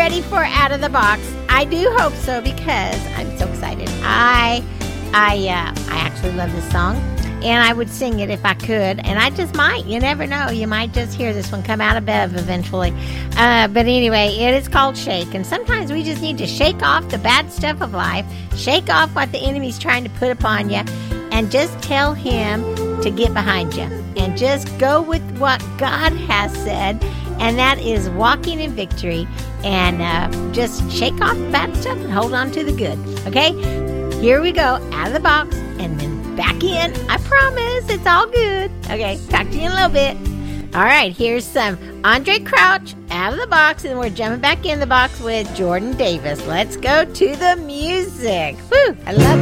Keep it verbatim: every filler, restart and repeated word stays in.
ready for Out of the Box? I do hope so because I'm so excited. I, I, uh, I actually love this song, and I would sing it if I could, and I just might. You never know. You might just hear this one come out of Bev eventually. Uh, but anyway, it is called Shake, and sometimes we just need to shake off the bad stuff of life, shake off what the enemy's trying to put upon you, and just tell him to get behind you, and just go with what God has said, and that is walking in victory, and uh, just shake off the bad stuff and hold on to the good. Okay? Here we go, out of the box, and then back in. I promise, it's all good. Okay, talk to you in a little bit. All right, here's some Andre Crouch, Out of the Box, and we're jumping back in the box with Jordan Davis. Let's go to the music. Woo, I love it.